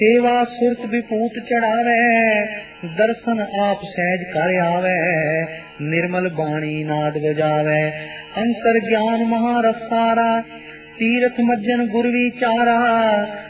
सेवा सुरत विपूत चढ़ावे, दर्शन आप सहज कर आवे। निर्मल बाणी नाद बजावे, अंतर ज्ञान महारस सारा। तीरथ मज्जन गुर विचारा,